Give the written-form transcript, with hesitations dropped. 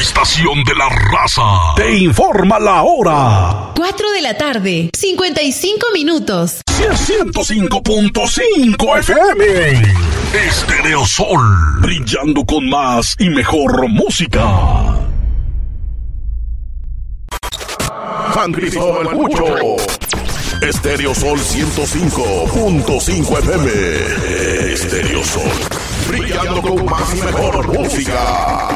estación de la raza te informa la hora. 4 de la tarde, 55 minutos. 105.5 FM. Estéreo Sol, brillando con más y mejor música. San Cristóbal Mucho. Estéreo Sol 105.5 FM. Estéreo Sol, brillando con más y mejor música.